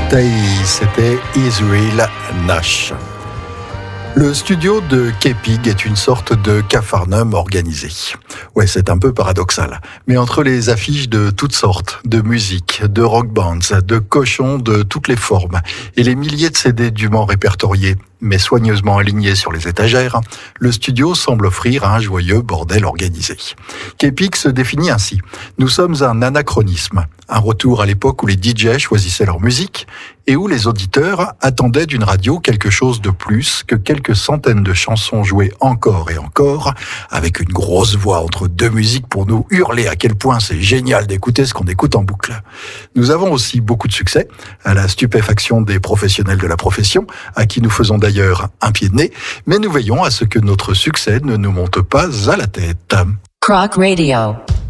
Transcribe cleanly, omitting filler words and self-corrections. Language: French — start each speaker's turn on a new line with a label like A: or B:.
A: Day, c'était Israel Nash. Le studio de Kepig est une sorte de capharnaüm organisé. Ouais, c'est un peu paradoxal. Mais entre les affiches de toutes sortes, de musique, de rock bands, de cochons de toutes les formes, et les milliers de CD dûment répertoriés, mais soigneusement alignés sur les étagères, le studio semble offrir un joyeux bordel organisé. Kepig se définit ainsi. Nous sommes un anachronisme, un retour à l'époque où les DJ choisissaient leur musique et où les auditeurs attendaient d'une radio quelque chose de plus que quelques centaines de chansons jouées encore et encore, avec une grosse voix entre deux musiques pour nous hurler à quel point c'est génial d'écouter ce qu'on écoute en boucle. Nous avons aussi beaucoup de succès, à la stupéfaction des professionnels de la profession, à qui nous faisons d'ailleurs un pied de nez, mais nous veillons à ce que notre succès ne nous monte pas à la tête.
B: Croc Radio.